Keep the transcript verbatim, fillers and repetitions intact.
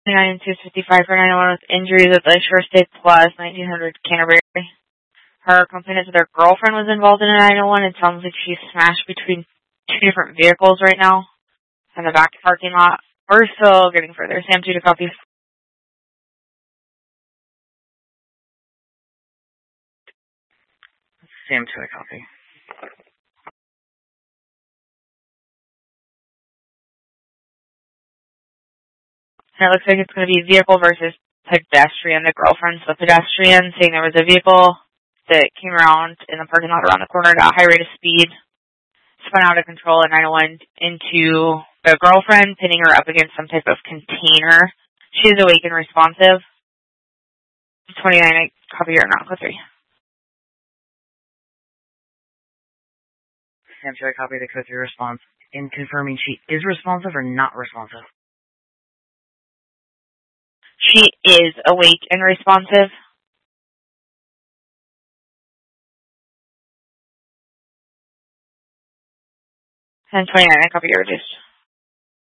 nine two fifty-five for nine oh one with injuries at the Shore State Plus, nineteen hundred Canterbury. Her complaint is that her girlfriend was involved in a nine oh one. It sounds like she's smashed between two different vehicles right now in the back parking lot. We're still getting further. Sam, two to copy. Sam, two to copy. And it looks like it's going to be vehicle versus pedestrian. The girlfriend's the pedestrian, saying there was a vehicle that came around in the parking lot around the corner at a high rate of speed, spun out of control at nine oh one into the girlfriend, pinning her up against some type of container. She is awake and responsive. twenty-nine, I copy your not three. Sam, should I copy the code three response in confirming she is responsive or not responsive? She is awake and responsive. And twenty-nine, I copy your reduced.